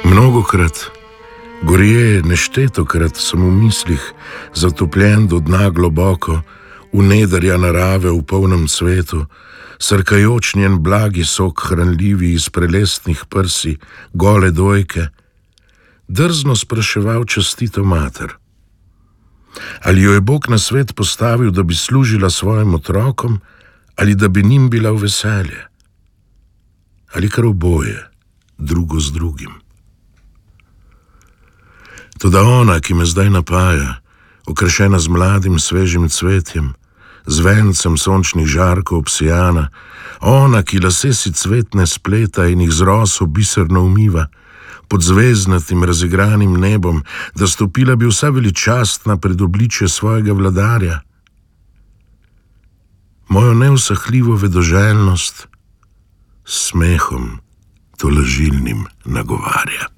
Mnogokrat, gorje neštetokrat sem v mislih zatopljen do dna globoko, v nedarja narave v polnem svetu, srkajoč njen blagi sok hranljivi iz prelestnih prsi, gole dojke, drzno spraševal častito mater. Ali jo je Bog na svet postavil, da bi služila svojim otrokom, ali da bi njim bila v veselje? Ali kar oboje, drugo z drugim? Toda ona, ki me zdaj napaja, okrašena z mladim svežim cvetjem, z vencem sončnih žarkov obsijana, ona, ki lase si cvetne spleta in jih z roso biserno umiva, pod zvezdnatim razigranim nebom, da stopila bi vsa veličastna pred obličje svojega vladarja. Mojo neusahljivo vedoželjnost s smehom tolažilnim nagovarja.